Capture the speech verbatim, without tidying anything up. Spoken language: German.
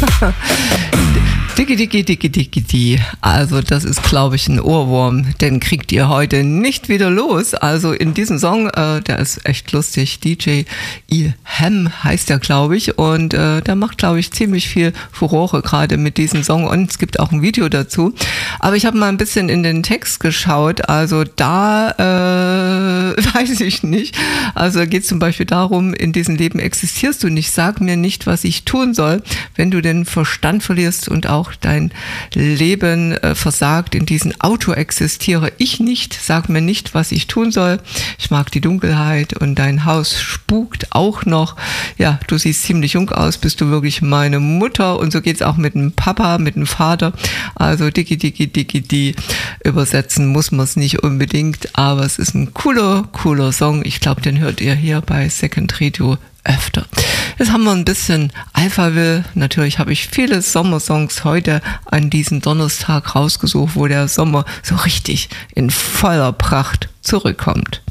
Dicki, dicki, dicki, dicki, die. Also das ist, glaube ich, ein Ohrwurm. Den kriegt ihr heute nicht wieder los. Also in diesem Song, äh, der ist echt lustig. D J Ilham heißt der, glaube ich. Und äh, der macht, glaube ich, ziemlich viel Furore gerade mit diesem Song. Und es gibt auch ein Video dazu. Aber ich habe mal ein bisschen in den Text geschaut. Also da äh, weiß ich nicht. Also geht es zum Beispiel darum, in diesem Leben existierst du nicht. Sag mir nicht, was ich tun soll, wenn du den Verstand verlierst und auch dein Leben äh, versagt. In diesem Auto existiere ich nicht. Sag mir nicht, was ich tun soll. Ich mag die Dunkelheit und dein Haus spukt auch noch. Ja, du siehst ziemlich jung aus. Bist du wirklich meine Mutter? Und so geht's auch mit dem Papa, mit dem Vater. Also dicki, dicki, dicki, die. Übersetzen muss man es nicht unbedingt, aber es ist ein cooler, cooler Song. Ich glaube, den hört ihr hier bei Second Radio öfter. Jetzt haben wir ein bisschen Alphaville. Natürlich habe ich viele Sommersongs heute an diesem Donnerstag rausgesucht, wo der Sommer so richtig in voller Pracht zurückkommt.